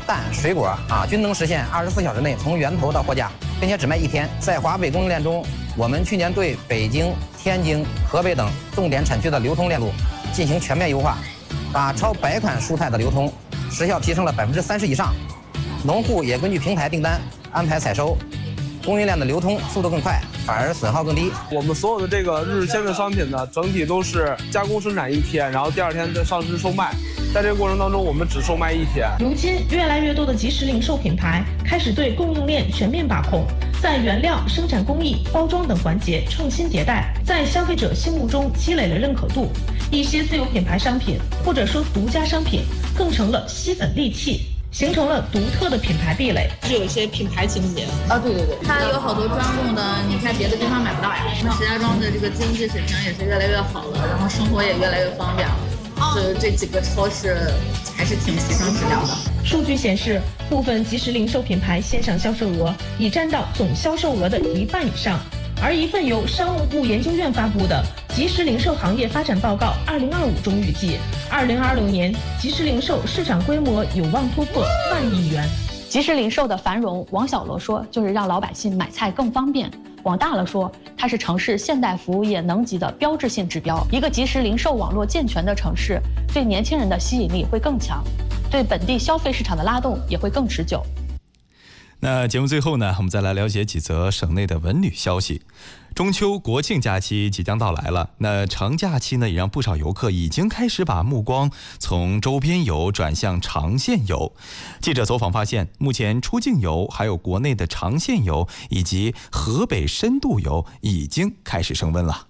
蛋、水果均能实现24小时内从源头到货架，并且只卖1天。在华北供应链中，我们去年对北京、天津、河北等重点产区的流通链路进行全面优化，把超100款蔬菜的流通时效提升了30%以上。农户也根据平台订单安排采收，供应链的流通速度更快，反而损耗更低。 我们所有的这个日鲜的商品呢，整体都是加工生产1天，然后第2天再上市售卖。在这个过程当中，我们只售卖1天。 如今，越来越多的即食零售品牌开始对供应链全面把控，在原料、生产工艺、包装等环节创新迭代，在消费者心目中积累了认可度。一些自有品牌商品或者说独家商品，更成了吸粉利器，形成了独特的品牌壁垒。 是有一些品牌情节对，它有好多专供的，你在别的地方买不到呀。石家庄的这个经济水平也是越来越好了，然后生活也越来越方便了。这几个超市还是挺提升质量的。 数据显示，部分即食零售品牌线上销售额已占到总销售额的1半以上。而一份由商务部研究院发布的《即食零售行业发展报告2025》中预计，2026年即食零售市场规模有望突破1万亿元。 即食零售的繁荣，往小了说就是让老百姓买菜更方便；往大了说，它是城市现代服务业能级的标志性指标。一个即食零售网络健全的城市，对年轻人的吸引力会更强，对本地消费市场的拉动也会更持久。 那节目最后呢，我们再来了解几则省内的文旅消息。中秋国庆假期即将到来了，那长假期呢，也让不少游客已经开始把目光从周边游转向长线游。记者走访发现，目前出境游、还有国内的长线游以及河北深度游已经开始升温了。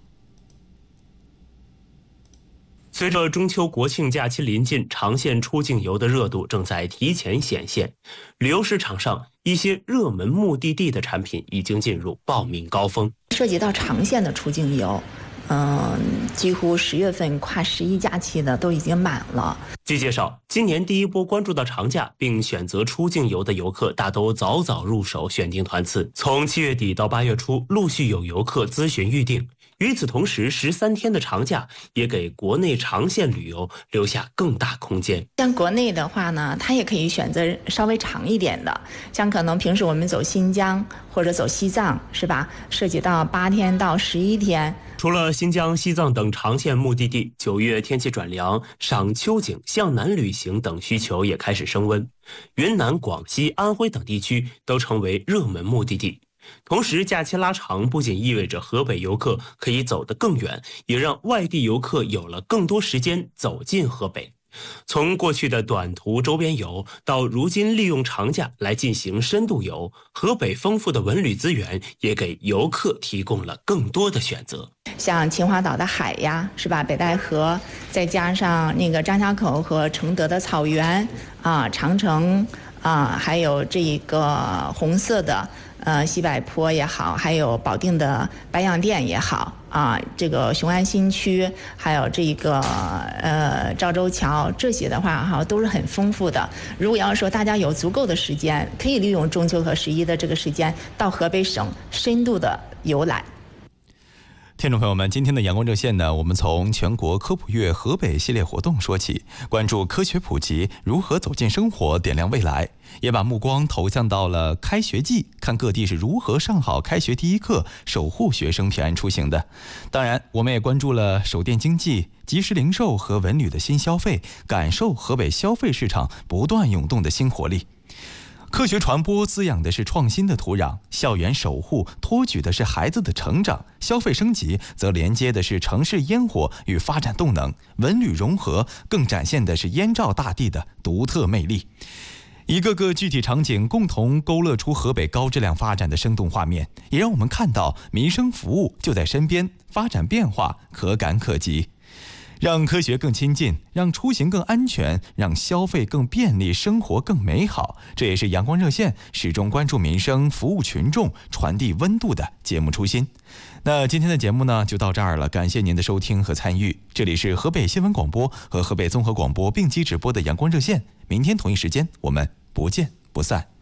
随着中秋国庆假期临近，长线出境游的热度正在提前显现。旅游市场上一些热门目的地的产品已经进入报名高峰。 涉及到长线的出境游，几乎10月份跨11假期的都已经满了。 据介绍，今年第一波关注到长假并选择出境游的游客，大都早早入手选定团次，从7月底到8月初，陆续有游客咨询预定。与此同时，13天的长假也给国内长线旅游留下更大空间。 像国内的话呢，它也可以选择稍微长一点的，像可能平时我们走新疆或者走西藏，是吧？涉及到8天到11天。 除了新疆、西藏等长线目的地，9月天气转凉，赏秋景、向南旅行等需求也开始升温。云南、广西、安徽等地区都成为热门目的地。同时，假期拉长不仅意味着河北游客可以走得更远，也让外地游客有了更多时间走进河北。从过去的短途周边游到如今利用长假来进行深度游，河北丰富的文旅资源也给游客提供了更多的选择。 像秦皇岛的海呀，是吧？北戴河，再加上那个张家口和承德的草原长城还有这个红色的西柏坡也好，还有保定的白洋淀也好这个雄安新区，还有这个赵州桥，这些的话都是很丰富的。如果要说大家有足够的时间，可以利用中秋和11的这个时间到河北省深度的游览。 听众朋友们，今天的阳光热线呢，我们从全国科普月河北系列活动说起，关注科学普及如何走进生活，点亮未来，也把目光投向到了开学季，看各地是如何上好开学第一课，守护学生平安出行的。当然，我们也关注了手电经济、即时零售和文旅的新消费，感受河北消费市场不断涌动的新活力。科学传播滋养的是创新的土壤，校园守护托举的是孩子的成长，消费升级则连接的是城市烟火与发展动能，文旅融合更展现的是燕赵大地的独特魅力。一个个具体场景共同勾勒出河北高质量发展的生动画面，也让我们看到民生服务就在身边，发展变化可感可及。让科学更亲近，让出行更安全，让消费更便利，生活更美好，这也是阳光热线始终关注民生、服务群众、传递温度的节目初心。那今天的节目呢，就到这儿了，感谢您的收听和参与。这里是河北新闻广播和河北综合广播并机直播的阳光热线，明天同一时间我们不见不散。